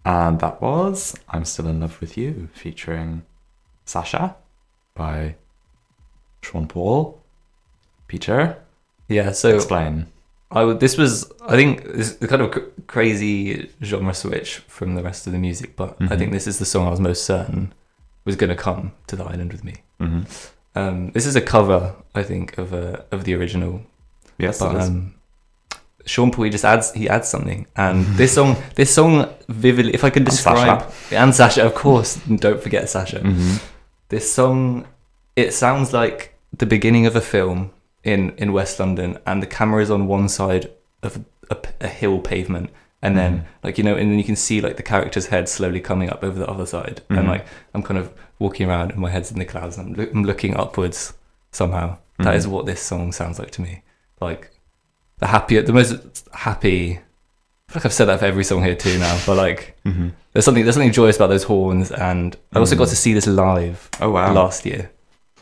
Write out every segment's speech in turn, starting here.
And that was I'm Still in Love with You, featuring Sasha by Sean Paul. Peter, Yeah, so explain. this was, I think, this is kind of crazy genre switch from the rest of the music, but I think this is the song I was most certain was going to come to the island with me. This is a cover, I think, of the original. Yes, But it is. Sean Paul, he adds something, and this song vividly, if I could describe, and Sasha, of course, don't forget Sasha. This song, it sounds like the beginning of a film in West London, and the camera is on one side of a hill pavement, and then and then you can see like the character's head slowly coming up over the other side, and like I'm kind of walking around and my head's in the clouds, and I'm looking upwards somehow. That is what this song sounds like to me. Like the most happy. I feel like I've said that for every song here too now, but like there's something joyous about those horns, and I also got to see this live. Oh wow! Last year,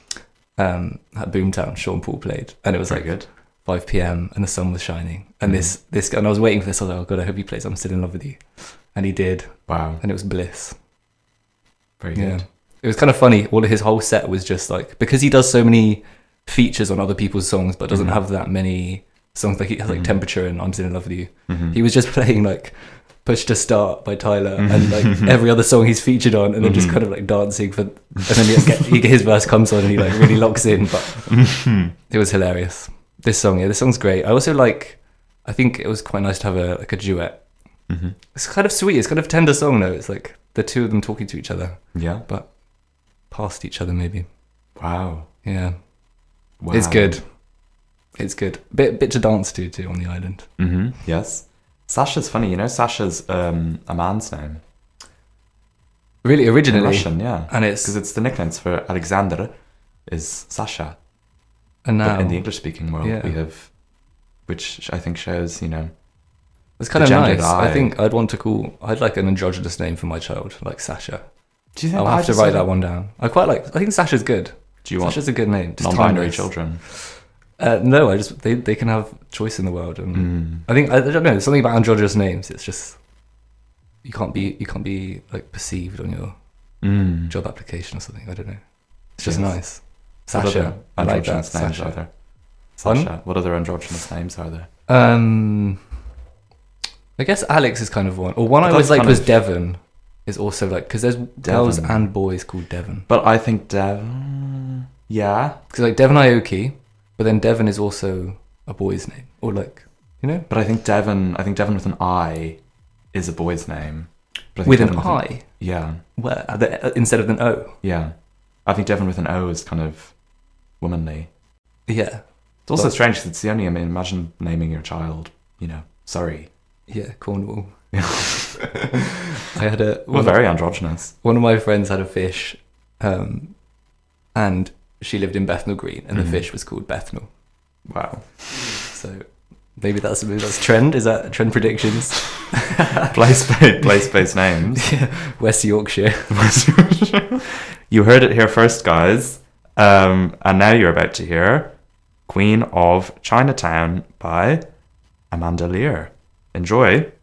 at Boomtown, Sean Paul played, and it was Very like good. 5 p.m. and the sun was shining, and this and I was waiting for this. I was like, oh god, I hope he plays I'm Still in Love with You, and he did. Wow! And it was bliss. Very good. It was kind of funny. All of his whole set was just like, because he does so many features on other people's songs, but doesn't have that many songs. Like he has like Temperature and I'm Still in Love with You. He was just playing like Push to Start by Tyler and like every other song he's featured on, and then just kind of like dancing for, and then his verse comes on and he like really locks in. But it was hilarious. This song's great. I also I think it was quite nice to have a duet. It's kind of sweet. It's kind of tender song though. It's like the two of them talking to each other. Yeah. But past each other maybe. Wow. Yeah. Wow. It's good. It's good. Bit to dance to too on the island. Yes. Sasha's funny. You know, Sasha's a man's name. Really, originally. In Russian, yeah. And it's... because it's the nicknames for Alexander is Sasha. And now... But in the English-speaking world, yeah. we have... which I think shows, you know... it's kind of gendered nice. eye. I think I'd like an androgynous name for my child, like Sasha. Do you think I'll have to write that one down. I think Sasha's good. Do you want Sasha's a good name. Just non-binary timeless. children? No, they can have choice in the world, and I think I don't know. There's something about androgynous names. It's just you can't be like perceived on your job application or something. I don't know. It's just nice. Sasha, I like that. Androgynous names Sasha. are there? Pardon? Sasha. What other androgynous names are there? I guess Alex is kind of one. Or one But I always that's liked kind was of- Devon. Is also like, because there's girls and boys called Devon. But I think Devon... yeah. Because like Devon Aoki, but then Devon is also a boy's name, or like, you know, But I think Devon with an I is a boy's name. But I think with an Devon I. yeah. Where instead of an O. Yeah. I think Devon with an O is kind of womanly. Yeah. It's also But- strange because it's the only... I mean, imagine naming your child, you know, Surrey. Yeah, Cornwall. I had Well, very androgynous. one of my friends had a fish, and she lived in Bethnal Green, and the fish was called Bethnal. Wow. So maybe that's trend. Is that trend predictions? Place-based names. Yeah. West Yorkshire. You heard it here first, guys. And now you're about to hear Queen of Chinatown by Amanda Lear. Enjoy.